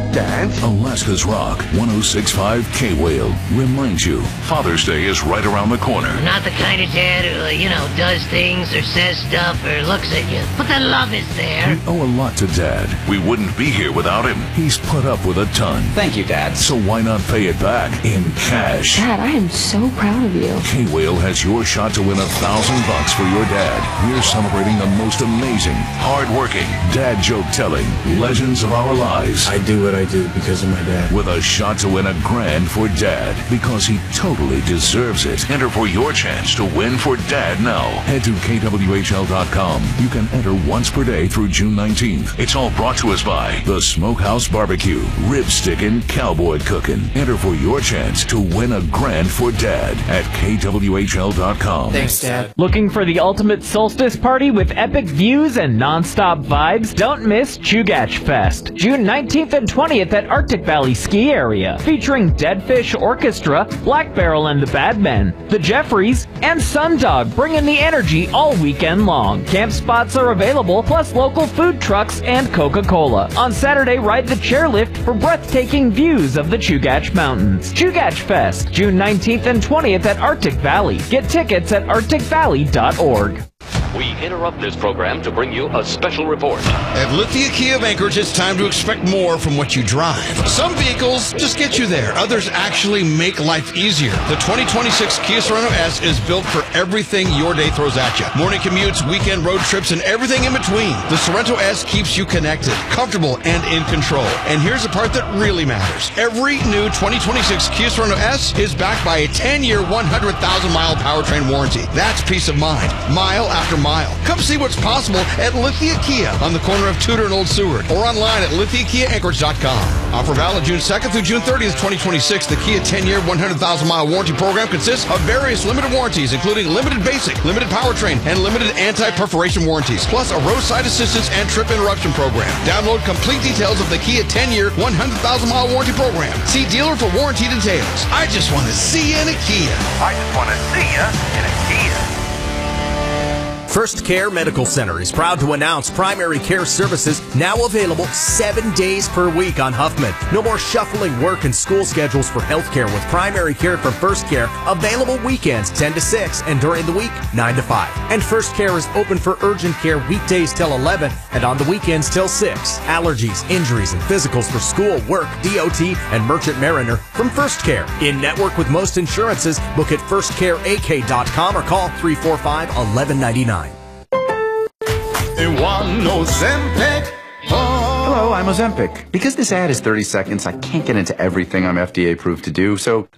Dad? Alaska's Rock 106.5 K-Whale reminds you Father's Day is right around the corner. I'm not the kind of dad who, does things or says stuff or looks at you. But the love is there. We owe a lot to Dad. We wouldn't be here without him. He's put up with a ton. Thank you, Dad. So why not pay it back in cash? Dad, I am so proud of you. K-Whale has your shot to win $1,000 for your dad. We're celebrating the most amazing, hard-working, dad joke-telling legends of our lives. I do what I do because of my dad. With a shot to win $1,000 for Dad, because he totally deserves it. Enter for your chance to win for Dad now. Head to KWHL.com. You can enter once per day through June 19th. It's all brought to us by the Smokehouse Barbecue, Rib Stickin' Cowboy Cookin'. Enter for your chance to win $1,000 for Dad at KWHL.com. Thanks, Dad. Looking for the ultimate solstice party with epic views and non-stop vibes? Don't miss Chugach Fest, June 19th and 20th at Arctic Valley Ski Area, featuring Dead Fish Orchestra, Black Barrel and the Bad Men, the Jeffries, and Sundog, bringing the energy all weekend long. Camp spots are available, plus local food trucks and Coca-Cola. On Saturday, ride the chairlift for breathtaking views of the Chugach Mountains. Chugach Fest, June 19th and 20th at Arctic Valley. Get tickets at arcticvalley.org. We interrupt this program to bring you a special report. At Lithia Kia of Anchorage, it's time to expect more from what you drive. Some vehicles just get you there. Others actually make life easier. The 2026 Kia Sorento S is built for everything your day throws at you. Morning commutes, weekend road trips, and everything in between. The Sorento S keeps you connected, comfortable, and in control. And here's the part that really matters. Every new 2026 Kia Sorento S is backed by a 10-year, 100,000-mile powertrain warranty. That's peace of mind, mile after mile. Come see what's possible at Lithia Kia on the corner of Tudor and Old Seward, or online at lithiakiaanchorage.com. Offer valid June 2nd through June 30th, 2026. The Kia 10-year, 100,000-mile warranty program consists of various limited warranties, including limited basic, limited powertrain, and limited anti-perforation warranties, plus a roadside assistance and trip interruption program. Download complete details of the Kia 10-year, 100,000-mile warranty program. See dealer for warranty details. I just want to see you in a Kia. I just want to see you in a Kia. First Care Medical Center is proud to announce primary care services now available 7 days per week on Huffman. No more shuffling work and school schedules for healthcare with primary care from First Care available weekends 10 to 6 and during the week 9 to 5. And First Care is open for urgent care weekdays till 11 and on the weekends till 6. Allergies, injuries, and physicals for school, work, DOT, and Merchant Mariner from First Care. In network with most insurances, book at firstcareak.com or call 345-1199. Hello, I'm Ozempic. Because this ad is 30 seconds, I can't get into everything I'm FDA approved to do, so